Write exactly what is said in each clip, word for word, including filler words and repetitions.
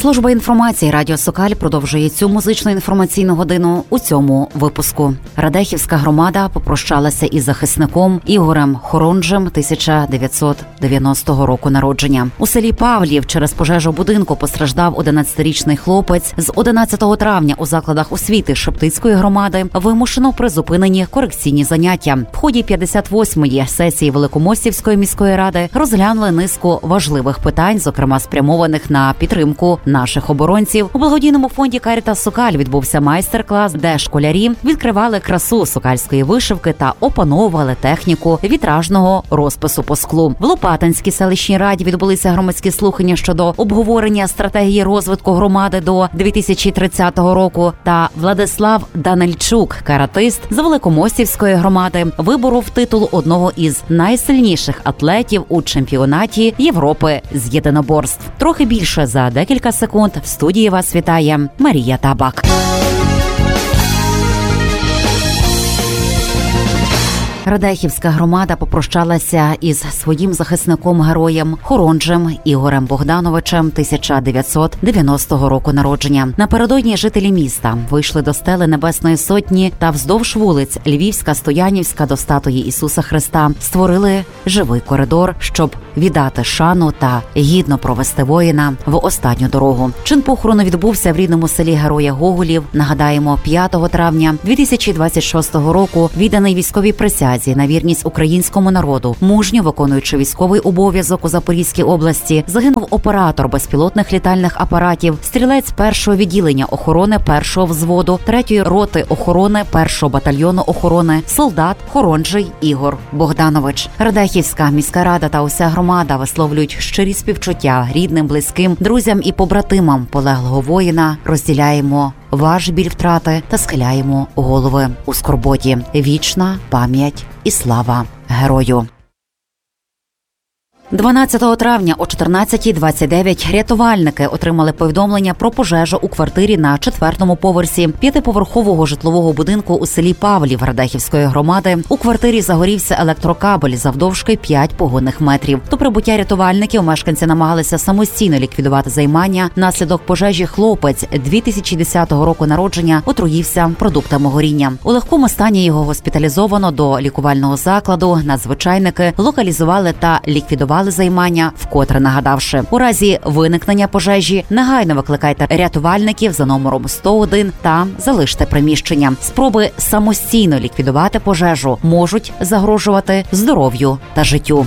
Служба інформації Радіо Сокаль продовжує цю музичну інформаційну годину у цьому випуску. Радехівська громада попрощалася із захисником Ігорем Хоронжем тисяча дев'ятсот дев'яностого року народження. У селі Павлів через пожежу будинку постраждав одинадцятирічний хлопець. З одинадцятого травня у закладах освіти Шептицької громади вимушено призупинені корекційні заняття. В ході п'ятдесят восьмої сесії Великомостівської міської ради розглянули низку важливих питань, зокрема спрямованих на підтримку наших оборонців. У благодійному фонді Карітас Сокаль відбувся майстер-клас, де школярі відкривали красу сокальської вишивки та опановували техніку вітражного розпису по склу. В Лопатинській селищній раді відбулися громадські слухання щодо обговорення стратегії розвитку громади до дві тисячі тридцятого року. Та Владислав Данильчук, каратист з Великомостівської громади, виборов титул одного із найсильніших атлетів у чемпіонаті Європи з єдиноборств. Трохи більше за декілька секунд. В студії вас вітає Марія Табак. Радехівська громада попрощалася із своїм захисником-героєм Хоронжем Ігорем Богдановичем тисяча дев'ятсот дев'яностого року народження. Напередодні жителі міста вийшли до стели Небесної Сотні та вздовж вулиць Львівська, Стоянівська до статуї Ісуса Христа створили живий коридор, щоб віддати шану та гідно провести воїна в останню дорогу. Чин похорону відбувся в рідному селі Героя Гоголів. Нагадаємо, п'ятого травня дві тисячі двадцять шостого року відданий військовій присязі на вірність українському народу, мужньо виконуючи військовий обов'язок у Запорізькій області, загинув оператор безпілотних літальних апаратів, стрілець першого відділення охорони першого взводу, третьої роти охорони першого батальйону охорони, солдат Хоронжий Ігор Богданович. Радехівська міська рада та уся громада висловлюють щирі співчуття рідним, близьким, друзям і побратимам полеглого воїна. Розділяємо ваш біль втрати та схиляємо голови у скорботі. Вічна пам'ять і слава герою. дванадцятого травня о чотирнадцятій двадцять дев'ять рятувальники отримали повідомлення про пожежу у квартирі на четвертому поверсі п'ятиповерхового житлового будинку у селі Павлів Радехівської громади. У квартирі загорівся електрокабель завдовжки п'ять погонних метрів. До прибуття рятувальників мешканці намагалися самостійно ліквідувати займання. Наслідок пожежі хлопець дві тисячі десятого року народження отруївся продуктами горіння. У легкому стані його госпіталізовано до лікувального закладу. Надзвичайники локалізували та ліквідували займання, вкотре нагадавши, у разі виникнення пожежі негайно викликайте рятувальників за номером сто один та залиште приміщення. Спроби самостійно ліквідувати пожежу можуть загрожувати здоров'ю та життю.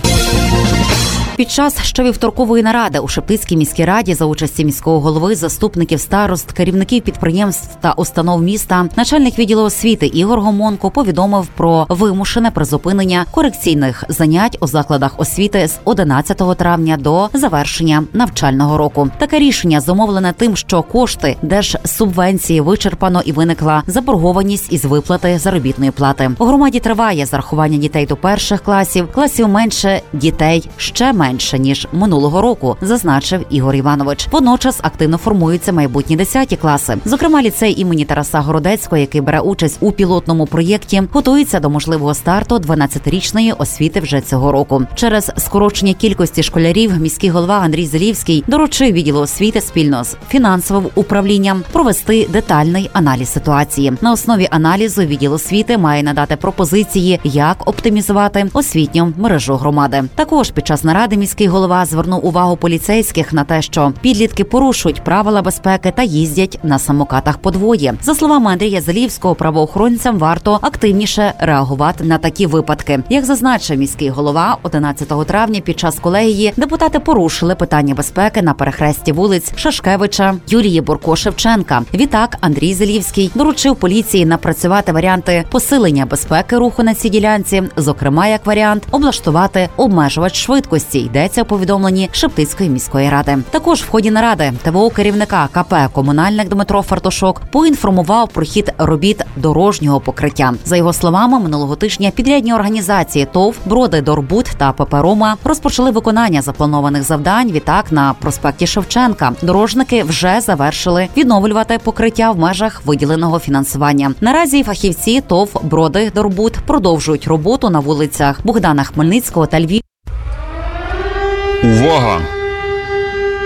Під час щовівторкової наради у Шептицькій міській раді за участі міського голови, заступників старост, керівників підприємств та установ міста, начальник відділу освіти Ігор Гомонко повідомив про вимушене призупинення корекційних занять у закладах освіти з одинадцятого травня до завершення навчального року. Таке рішення зумовлене тим, що кошти держсубвенції вичерпано і виникла заборгованість із виплати заробітної плати. У громаді триває зарахування дітей до перших класів, класів менше, дітей ще менше. менше, ніж минулого року, зазначив Ігор Іванович. Водночас активно формуються майбутні десяті класи. Зокрема, ліцей імені Тараса Городецького, який бере участь у пілотному проєкті, готується до можливого старту дванадцятирічної освіти вже цього року. Через скорочення кількості школярів міський голова Андрій Зелівський доручив відділу освіти спільно з фінансовим управлінням провести детальний аналіз ситуації. На основі аналізу відділ освіти має надати пропозиції, як оптимізувати освітню мережу громади. Також під час наради міський голова звернув увагу поліцейських на те, що підлітки порушують правила безпеки та їздять на самокатах подвоє. За словами Андрія Зелівського, правоохоронцям варто активніше реагувати на такі випадки. Як зазначив міський голова, одинадцятого травня під час колегії депутати порушили питання безпеки на перехресті вулиць Шашкевича, Юлії Бурко-Шевченка. Відтак Андрій Зелівський доручив поліції напрацювати варіанти посилення безпеки руху на цій ділянці, зокрема, як варіант, облаштувати обмежувач швидкості. Йдеться у повідомленні Шептицької міської ради. Також в ході наради ТВО керівника КП «Комунальник» Дмитро Фартушок поінформував про хід робіт дорожнього покриття. За його словами, минулого тижня підрядні організації ТОВ «Броди Дорбуд» та ПП «Рома» розпочали виконання запланованих завдань. Відтак на проспекті Шевченка дорожники вже завершили відновлювати покриття в межах виділеного фінансування. Наразі фахівці ТОВ «Броди Дорбуд» продовжують роботу на вулицях Богдана Хмельницького та Львів. Увага!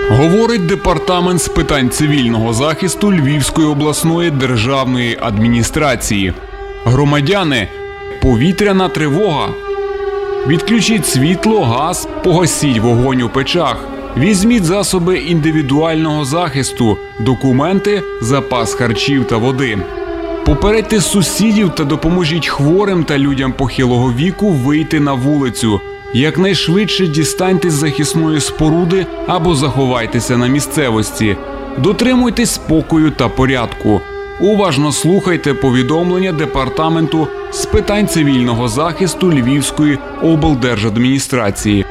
Говорить департамент з питань цивільного захисту Львівської обласної державної адміністрації. Громадяни, повітряна тривога. Відключіть світло, газ, погасіть вогонь у печах. Візьміть засоби індивідуального захисту, документи, запас харчів та води. Попередьте сусідів та допоможіть хворим та людям похилого віку вийти на вулицю. Якнайшвидше дістаньтесь з захисної споруди або заховайтеся на місцевості. Дотримуйтесь спокою та порядку. Уважно слухайте повідомлення департаменту з питань цивільного захисту Львівської облдержадміністрації.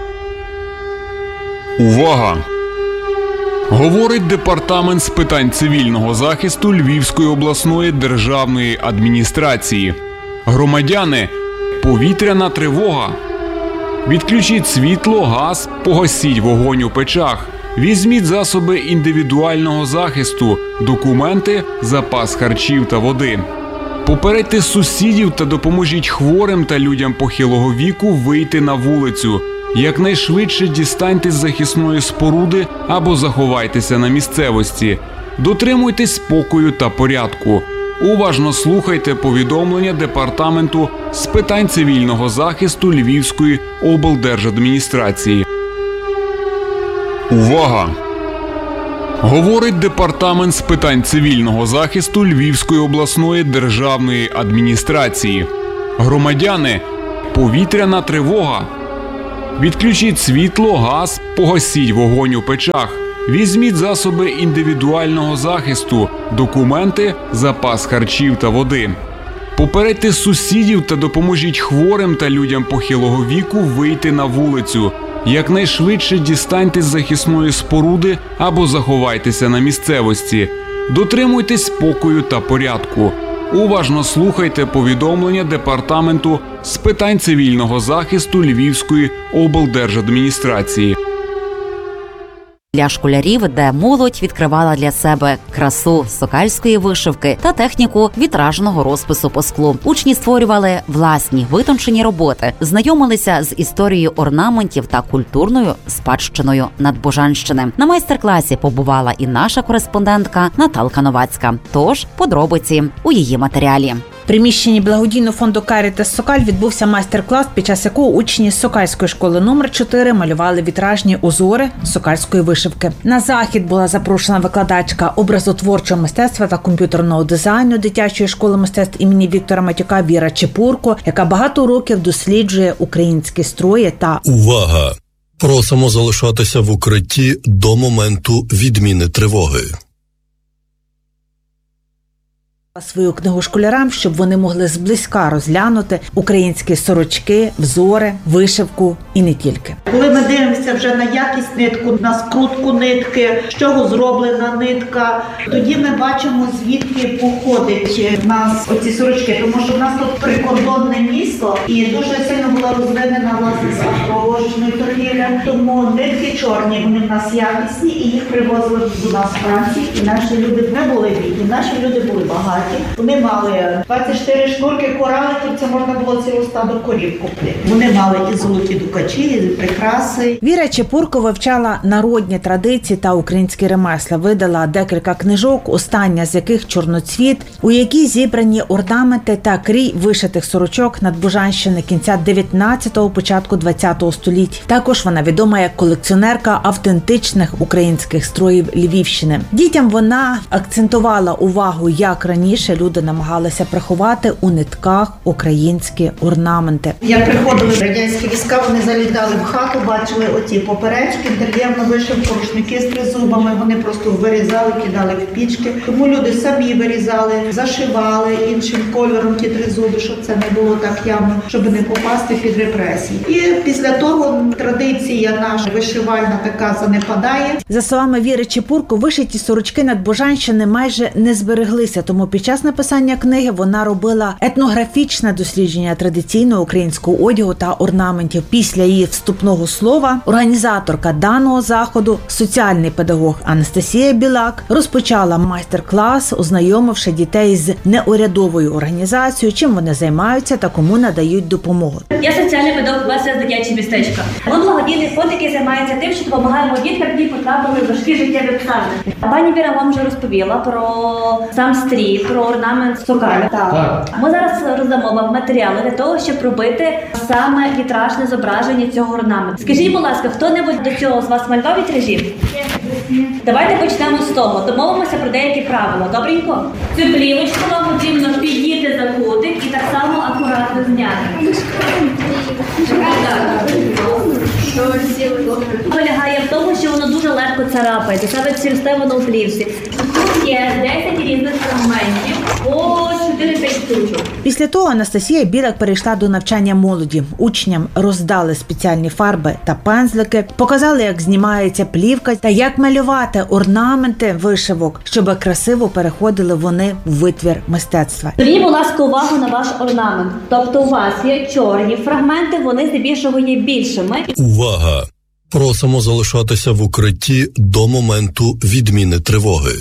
Увага! Говорить департамент з питань цивільного захисту Львівської обласної державної адміністрації. Громадяни, повітряна тривога. Відключіть світло, газ, погасіть вогонь у печах. Візьміть засоби індивідуального захисту, документи, запас харчів та води. Попередьте сусідів та допоможіть хворим та людям похилого віку вийти на вулицю. Якнайшвидше дістаньтесь з захисної споруди або заховайтеся на місцевості. Дотримуйтесь спокою та порядку. Уважно слухайте повідомлення департаменту з питань цивільного захисту Львівської облдержадміністрації. Увага! Говорить департамент з питань цивільного захисту Львівської обласної державної адміністрації. Громадяни, повітряна тривога. Відключіть світло, газ, погасіть вогонь у печах. Візьміть засоби індивідуального захисту, документи, запас харчів та води. Попередьте сусідів та допоможіть хворим та людям похилого віку вийти на вулицю. Якнайшвидше дістаньтесь з захисної споруди або заховайтеся на місцевості. Дотримуйтесь спокою та порядку. Уважно слухайте повідомлення департаменту з питань цивільного захисту Львівської облдержадміністрації. Для школярів, де молодь відкривала для себе красу сокальської вишивки та техніку вітражного розпису по склу. Учні створювали власні витончені роботи, знайомилися з історією орнаментів та культурною спадщиною Надбожанщини. На майстер-класі побувала і наша кореспондентка Наталка Новацька. Тож подробиці у її матеріалі. В приміщенні благодійного фонду «Карітас Сокаль» відбувся майстер-клас, під час якого учні з Сокальської школи номер чотири малювали вітражні узори сокальської вишивки. На захід була запрошена викладачка образотворчого мистецтва та комп'ютерного дизайну дитячої школи мистецтв імені Віктора Матюка Віра Чепурко, яка багато років досліджує українські строї та... Увага! Просимо залишатися в укритті до моменту відміни тривоги. Свою книгу школярам, щоб вони могли зблизька розглянути українські сорочки, взори, вишивку і не тільки. Коли ми дивимося вже на якість нитку, на скрутку нитки, з чого зроблена нитка, тоді ми бачимо, звідки походить в нас оці сорочки. Тому що в нас тут прикордонне місто і дуже сильно була розвинена власне сільськогосподарської торгівлі. Тому нитки чорні, вони в нас якісні і їх привозили до нас в Франції. І наші люди не були бідні, наші люди були багаті. Вони мали двадцять чотири шкурки кораликів, це можна було цілу стадо корів купити. Вони мали і золоті дукачі, і прикраси. Віра Чепурко вивчала народні традиції та українські ремесла. Видала декілька книжок, остання з яких «Чорноцвіт», у якій зібрані орнаменти та крій вишитих сорочок Надбожанщини кінця дев'ятнадцятого, початку двадцятого століть. Також вона відома як колекціонерка автентичних українських строїв Львівщини. Дітям вона акцентувала увагу, як раніше люди намагалися приховати у нитках українські орнаменти. Як приходили радянські війська, вони залітали в хату, бачили оці поперечки, інтер'єрну вишивку, рушники з тризубами, вони просто вирізали, кидали в пічки. Тому люди самі вирізали, зашивали іншим кольором ті тризуби, щоб це не було так явно, щоб не попасти під репресії. І після того традиція наша вишивальна така занепадає. За словами Віри Чепурко, вишиті сорочки Надбожанщини майже не збереглися, тому під під час написання книги вона робила етнографічне дослідження традиційного українського одягу та орнаментів. Після її вступного слова організаторка даного заходу, соціальний педагог Анастасія Білак, розпочала майстер-клас, ознайомивши дітей з неурядовою організацією, чим вони займаються та кому надають допомогу. Я соціальний педагог в ес ес дитячі містечка. Ми благодійний фонд, який займається тим, що допомагаємо діткам, які потрапили в важкі життєві обставини. Пані Віра вам вже розповіла про сам стрій, про орнамент сокаля. Так. Ми зараз роздамо вам матеріали для того, щоб робити саме вітражне зображення цього орнаменту. Скажіть, будь ласка, хто-небудь до цього з вас малював вітражі? Давайте почнемо з того. Домовимося про деякі правила. Добренько? Цю плівочку вам потрібно підійти за кутик і так само акуратно зняти. Полягає в тому, що воно дуже легко царапається, саме через те воно у плівці. Тут є десять різних фрагментів по чотири-п'ять штучок. Після того Анастасія Білак перейшла до навчання молоді. Учням роздали спеціальні фарби та пензлики, показали, як знімається плівка та як малювати орнаменти вишивок, щоб красиво переходили вони в витвір мистецтва. Зверніть, будь ласка, увагу на ваш орнамент. Тобто у вас є чорні фрагменти, вони здебільшого є більшими. Увага! Просимо залишатися в укритті до моменту відміни тривоги.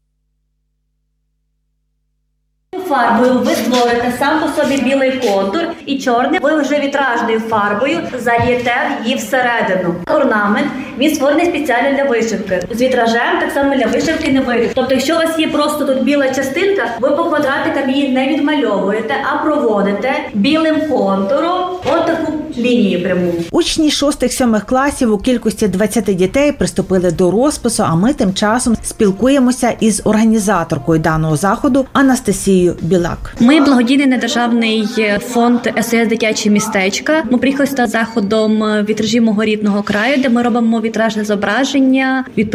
Фарбою ви створите сам по собі білий контур, і чорний ви вже вітражною фарбою зальєте її всередину. Орнамент, він створений спеціально для вишивки. З вітражем так само для вишивки не вийде. Тобто, якщо у вас є просто тут біла частинка, ви по квадратикам її не відмальовуєте, а проводите білим контуром отаку лінію пряму. Учні шостих-сьомих класів у кількості двадцяти дітей приступили до розпису, а ми тим часом спілкуємося із організаторкою даного заходу Анастасією Білак. Ми благодійний недержавний фонд ес ес дитячі містечка. Ми приїхали сюди з заходом вітражі мого рідного краю, де ми робимо вітражне зображення.